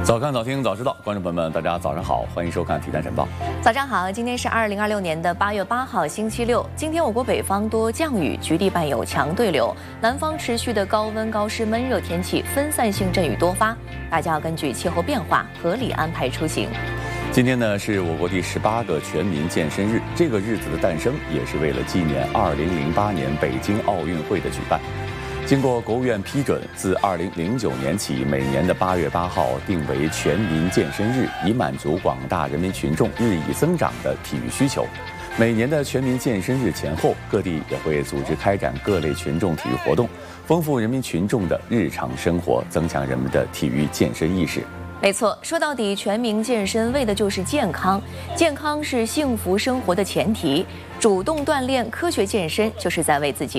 早看早听早知道，观众朋友们，大家早上好，欢迎收看《体坛晨报》。 早上好，今天是2026年的8月8号，星期六。今天我国北方多降雨，局地伴有强对流，南方持续的高温高湿闷热天气，分散性阵雨多发，大家要根据气候变化合理安排出行。 今天呢是我国第18个全民健身日，这个日子的诞生也是为了纪念2008年北京奥运会的举办。经过国务院批准，自2009年起，每年的8月8号定为全民健身日，以满足广大人民群众日益增长的体育需求。每年的全民健身日前后，各地也会组织开展各类群众体育活动，丰富人民群众的日常生活，增强人们的体育健身意识。 没错，说到底，全民健身为的就是健康。健康是幸福生活的前提，主动锻炼、科学健身，就是在为自己